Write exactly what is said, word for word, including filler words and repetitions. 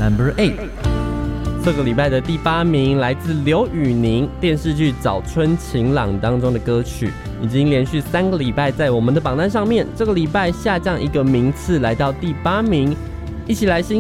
Number eight， 这个礼拜的第八名来自刘宇宁电视剧《早春晴朗》当中的歌曲，已经连续三个礼拜在我们的榜单上面，这个礼拜下降一个名次，来到第八名。一起来欣